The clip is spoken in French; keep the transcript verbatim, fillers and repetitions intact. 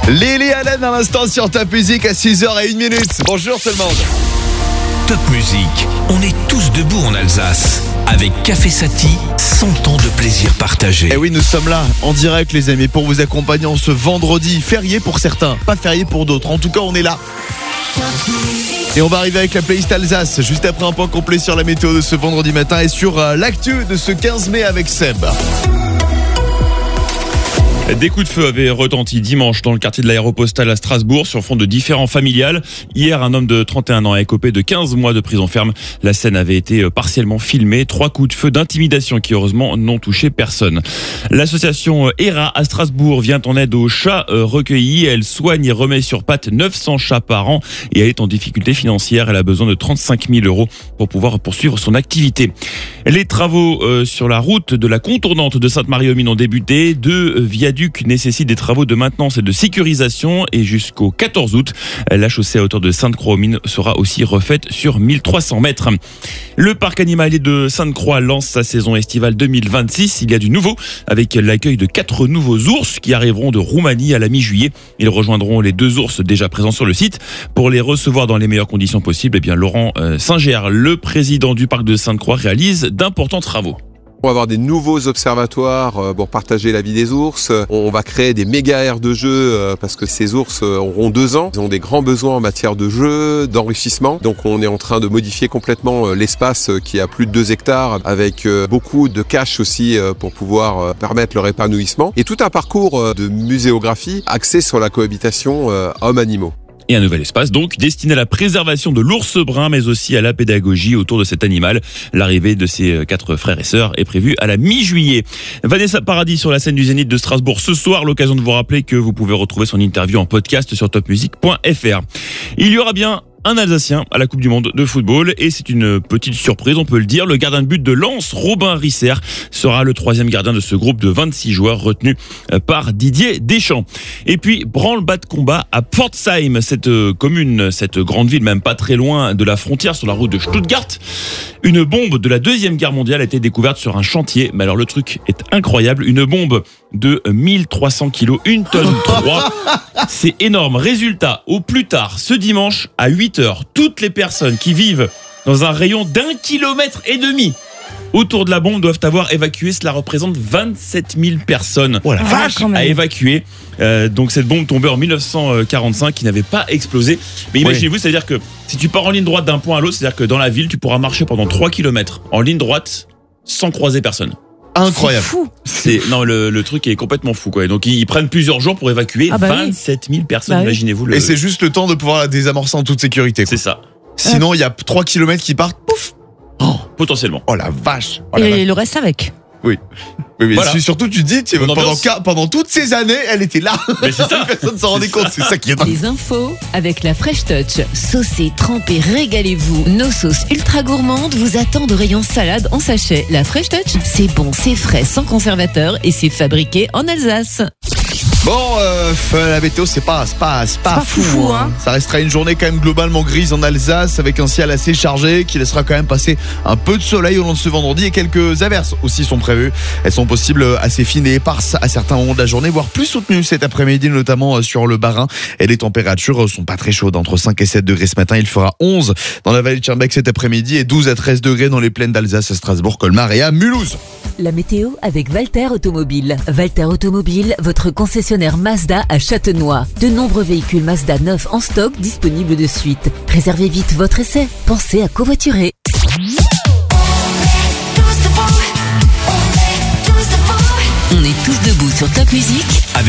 Lily Allen à l'instant sur Top Music à six heures zéro un. Bonjour tout le monde. Top Music, on est tous debout en Alsace. Avec Café Sati, cent ans de plaisir partagé. Et oui, nous sommes là, en direct les amis, pour vous accompagner en ce vendredi. Férié pour certains, pas férié pour d'autres. En tout cas, on est là. Et on va arriver avec la playlist Alsace, juste après un point complet sur la météo de ce vendredi matin et sur euh, l'actu de ce quinze mai avec Seb. Des coups de feu avaient retenti dimanche dans le quartier de l'Aéropostale à Strasbourg sur fond de différends familiales. Hier, un homme de trente et un ans a écopé de quinze mois de prison ferme. La scène avait été partiellement filmée. Trois coups de feu d'intimidation qui heureusement n'ont touché personne. L'association E R A à Strasbourg vient en aide aux chats recueillis. Elle soigne et remet sur pattes neuf cents chats par an et elle est en difficulté financière. Elle a besoin de trente-cinq mille euros pour pouvoir poursuivre son activité. Les travaux sur la route de la contournante de Sainte-Marie-aux-Mines ont débuté. Deux viaducs nécessite des travaux de maintenance et de sécurisation et jusqu'au quatorze août, la chaussée à hauteur de Sainte-Croix-aux-Mines sera aussi refaite sur mille trois cents mètres. Le parc animalier de Sainte-Croix lance sa saison estivale deux mille vingt-six. Il y a du nouveau avec l'accueil de quatre nouveaux ours qui arriveront de Roumanie à la mi-juillet. Ils rejoindront les deux ours déjà présents sur le site. Pour les recevoir dans les meilleures conditions possibles, eh bien Laurent Singer, le président du parc de Sainte-Croix, réalise d'importants travaux. On va avoir des nouveaux observatoires pour partager la vie des ours. On va créer des méga aires de jeu parce que ces ours auront deux ans. Ils ont des grands besoins en matière de jeu, d'enrichissement. Donc on est en train de modifier complètement l'espace qui a plus de deux hectares avec beaucoup de caches aussi pour pouvoir permettre leur épanouissement. Et tout un parcours de muséographie axé sur la cohabitation homme-animaux. Et un nouvel espace donc destiné à la préservation de l'ours brun mais aussi à la pédagogie autour de cet animal. L'arrivée de ses quatre frères et sœurs est prévue à la mi-juillet. Vanessa Paradis sur la scène du Zénith de Strasbourg ce soir. L'occasion de vous rappeler que vous pouvez retrouver son interview en podcast sur top music point f r. Il y aura bien un Alsacien à la Coupe du Monde de football et c'est une petite surprise, on peut le dire. Le gardien de but de Lens, Robin Risser, sera le troisième gardien de ce groupe de vingt-six joueurs retenu par Didier Deschamps. Et puis, branle-bas de combat à Pforzheim, cette commune, cette grande ville, même pas très loin de la frontière, sur la route de Stuttgart. Une bombe de la Deuxième Guerre mondiale a été découverte sur un chantier. Mais alors, le truc est incroyable. Une bombe de mille trois cents kilos, une tonne trois. C'est énorme. Résultat, au plus tard, ce dimanche, à huit heures, toutes les personnes qui vivent dans un rayon d'un kilomètre et demi autour de la bombe doivent avoir évacué. Cela représente vingt-sept mille personnes oh la vache, à évacuer. Euh, donc cette bombe tombée en mille neuf cent quarante-cinq qui n'avait pas explosé. Mais imaginez-vous, oui. C'est-à-dire que si tu pars en ligne droite d'un point à l'autre, c'est-à-dire que dans la ville, tu pourras marcher pendant trois kilomètres en ligne droite sans croiser personne. Incroyable. C'est fou. C'est non le, le truc est complètement fou quoi. Donc ils, ils prennent plusieurs jours pour évacuer ah bah vingt-sept mille personnes. Bah imaginez-vous. Le... Et c'est juste le temps de pouvoir la désamorcer en toute sécurité. Quoi. C'est ça. Sinon il y a trois kilomètres qui partent. Pouf. Oh, potentiellement. Oh la vache. Oh la Et vache. le reste avec. Oui. Oui, mais voilà. Surtout, tu te dis, tu, pendant, pendant toutes ces années, elle était là. Mais c'est ça. Personne ne s'en rendait compte. C'est ça qui est dingue. Les infos avec la Fresh Touch. Saucez, trempez, régalez-vous. Nos sauces ultra gourmandes vous attendent au rayon salade en sachet. La Fresh Touch, c'est bon, c'est frais, sans conservateur et c'est fabriqué en Alsace. Bon, euh, la météo, c'est pas, c'est pas, c'est pas, pas fou. fou hein. Hein. Ça restera une journée quand même globalement grise en Alsace avec un ciel assez chargé qui laissera quand même passer un peu de soleil au long de ce vendredi et quelques averses aussi sont prévues. Elles sont possibles assez fines et éparses à certains moments de la journée, voire plus soutenues cet après-midi, notamment sur le Bas-Rhin. Et les températures sont pas très chaudes, entre cinq et sept degrés ce matin. Il fera onze dans la vallée de Schaerbeek cet après-midi et douze à treize degrés dans les plaines d'Alsace à Strasbourg, Colmar et à Mulhouse. La météo avec Walter Automobile. Walter Automobile, votre concessionnaire Mazda à Châtenois. De nombreux véhicules Mazda neufs en stock disponibles de suite. Réservez vite votre essai. Pensez à covoiturer. On est tous debout sur Top Music.